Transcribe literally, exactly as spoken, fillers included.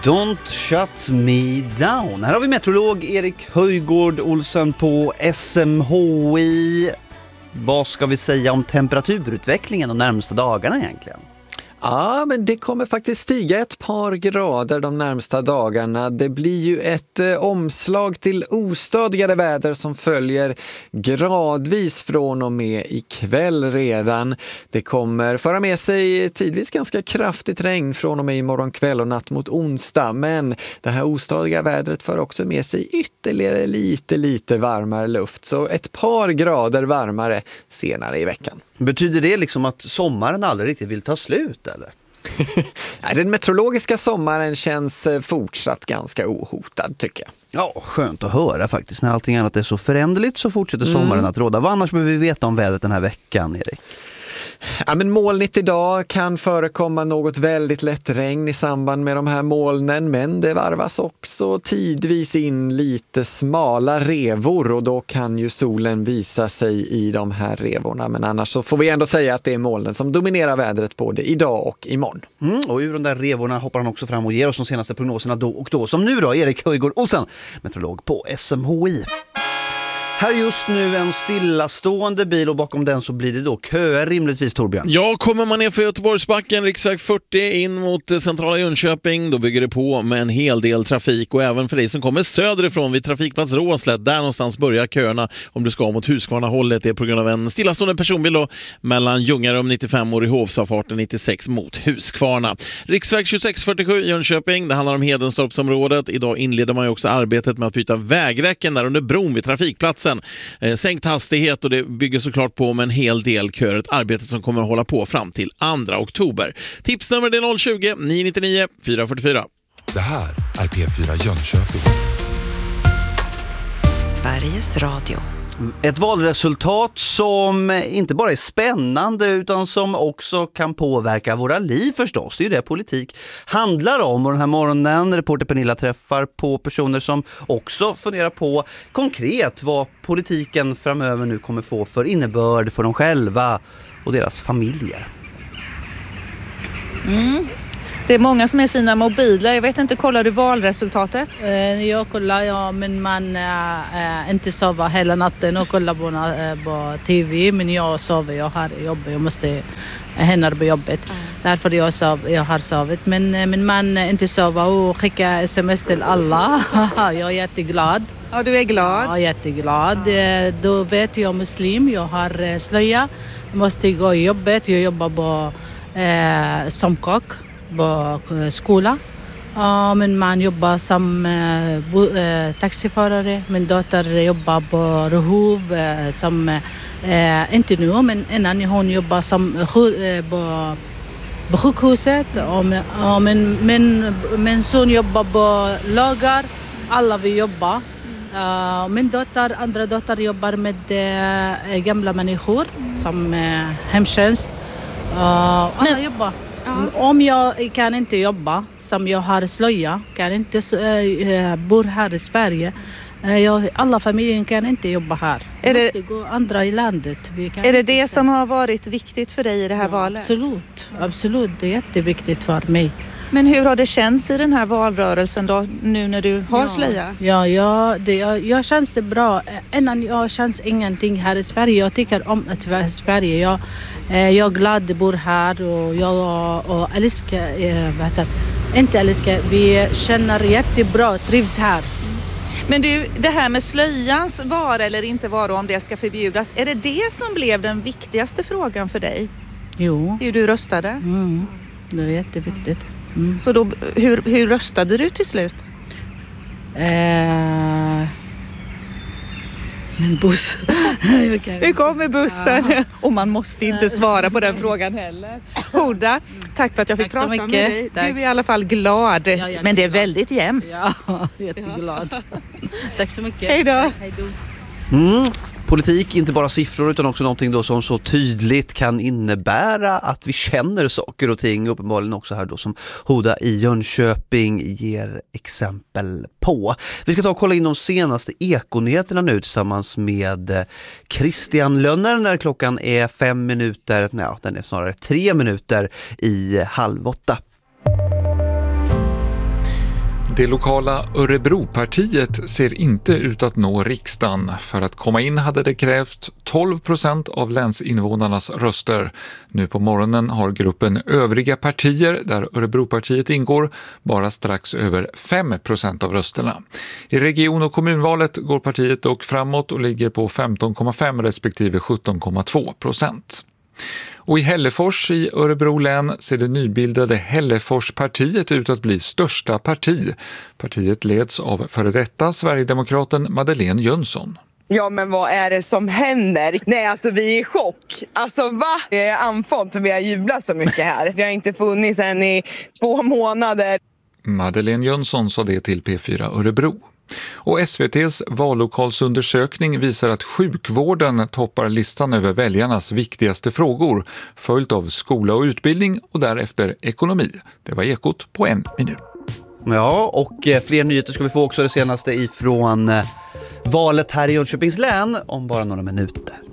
Don't shut me down. Här har vi meteorolog Erik Höjgård Olsen på S M H I. Vad ska vi säga om temperaturutvecklingen de närmaste dagarna egentligen? Ja, men det kommer faktiskt stiga ett par grader de närmsta dagarna. Det blir ju ett eh, omslag till ostadigare väder som följer gradvis från och med ikväll redan. Det kommer föra med sig tidvis ganska kraftigt regn från och med imorgon kväll och natt mot onsdag. Men det här ostadiga vädret för också med sig ytterligare lite, lite varmare luft. Så ett par grader varmare senare i veckan. Betyder det liksom att sommaren aldrig riktigt vill ta slut, eller? Nej, den meteorologiska sommaren känns fortsatt ganska ohotad, tycker jag. Ja, skönt att höra faktiskt. När allting annat är så föränderligt så fortsätter sommaren mm. att råda. Vad annars behöver vi veta om vädret den här veckan, Erik? Ja, men molnigt idag, kan förekomma något väldigt lätt regn i samband med de här molnen, men det varvas också tidvis in lite smala revor och då kan ju solen visa sig i de här revorna. Men annars så får vi ändå säga att det är molnen som dominerar vädret både idag och imorgon. Mm, och ur de där revorna hoppar han också fram och ger oss de senaste prognoserna då och då. Som nu då, Erik Höjgård Olsen, meteorolog på S M H I. Här just nu en stillastående bil och bakom den så blir det då köer rimligtvis, Torbjörn. Ja, kommer man ner för Göteborgsbacken, riksväg fyrtio in mot centrala Jönköping, då bygger det på med en hel del trafik. Och även för dig som kommer söderifrån vid trafikplats Råslätt, där någonstans börjar köerna om du ska mot Huskvarna-hållet. Det är på grund av en stillastående personbil då, mellan Ljungarum nittiofem och i Hovsavfarten nittiosex mot Huskvarna. Riksväg tjugosex fyrtiosju Jönköping, det handlar om Hedenstorpsområdet. Idag inleder man ju också arbetet med att byta vägräcken där under bron vid trafikplatsen. Eh, sänkt hastighet och det bygger såklart på med en hel del köer, ett arbete som kommer att hålla på fram till andra oktober. Tipsnummer är noll tjugo, nio nio nio, fyra fyra fyra. Det här är P fyra Jönköping. Sveriges Radio. Ett valresultat som inte bara är spännande utan som också kan påverka våra liv förstås. Det är ju det politik handlar om. Och den här morgonen reporter Pernilla träffar på personer som också funderar på konkret vad politiken framöver nu kommer få för innebörd för dem själva och deras familjer. Mm. Det är många som är sina mobiler. Jag vet inte, kollar du valresultatet? Eh, jag kollar, ja, men man äh, inte sover hela natten och kollar på, äh, på T V. Men jag sover, jag har jobb, jag måste hända på jobbet. Mm. Därför jag, sov, jag har sovit. Men, men man inte sover och skickar sms till alla. Jag är jätteglad. Ja, du är glad? Ja, jätteglad. Mm. Då vet jag muslim, jag har slöja. Jag måste gå i jobbet, jag jobbar på äh, som kock på skola. Uh, men man jobbar som uh, bo, uh, taxiförare. Min dotter jobbar på Rehov uh, som, uh, inte nu, men innan hon jobbar som, uh, på, på sjukhuset. Och, uh, men, men, men son jobbar på lagar. Alla vi jobbar. Uh, min dotter, andra dotter jobbar med uh, gamla människor som uh, hemtjänst. Uh, alla jobbar. Ja. Om jag kan inte jobba som jag har slöja, kan inte äh, bor här i Sverige. Äh, jag, alla familjen kan inte jobba här. Är det, måste gå andra i landet. Vi kan är det det som har varit viktigt för dig i det här ja, valet? Absolut, absolut. Det är jätteviktigt för mig. Men hur har det känts i den här valrörelsen då, nu när du har ja. slöja? Ja, ja det, jag, jag känns det bra. Innan jag känns ingenting här i Sverige. Jag tycker om att vara i Sverige. Jag, eh, jag är glad att jag bor här och jag och älskar, eh, vet jag, inte älskar, vi känner jättebra, trivs här. Men du, det här med slöjans vara eller inte vara, om det ska förbjudas, är det det som blev den viktigaste frågan för dig? Jo. Hur du röstade? Mm. Det är jätteviktigt. Mm. Så då, hur, hur röstade du till slut? Eh, men buss. Hur kommer bussen? Ja. Och man måste inte svara på den frågan heller. Hoda, tack för att jag fick tack prata med dig. Tack. Du är i alla fall glad. Ja, men det är väldigt jämnt. Ja, jätteglad. Tack så mycket. Hej då. Hej då. Mm. Politik, inte bara siffror utan också någonting då som så tydligt kan innebära att vi känner saker och ting, uppenbarligen också här då som Hoda i Jönköping ger exempel på. Vi ska ta och kolla in de senaste ekonyheterna nu tillsammans med Christian Lönner när klockan är fem minuter, nej den är snarare tre minuter i halv åtta. Det lokala Örebropartiet ser inte ut att nå riksdagen. För att komma in hade det krävt tolv procent av länsinvånarnas röster. Nu på morgonen har gruppen övriga partier, där Örebropartiet ingår, bara strax över fem procent av rösterna. I region- och kommunvalet går partiet dock framåt och ligger på femton komma fem respektive sjutton komma två procent. Och i Hällefors i Örebro län ser det nybildade Hälleforspartiet ut att bli största parti. Partiet leds av före detta Sverigedemokraten Madeleine Jönsson. Ja, men vad är det som händer? Nej, alltså vi är i chock. Alltså va? Jag är andfådd för vi har jublat så mycket här. Vi har inte funnits än i två månader. Madeleine Jönsson sa det till P fyra Örebro. Och S V T:s vallokalsundersökning visar att sjukvården toppar listan över väljarnas viktigaste frågor, följt av skola och utbildning och därefter ekonomi. Det var Ekot på en minut. Ja, och eh, fler nyheter ska vi få också, det senaste ifrån eh, valet här i Jönköpings län om bara några minuter.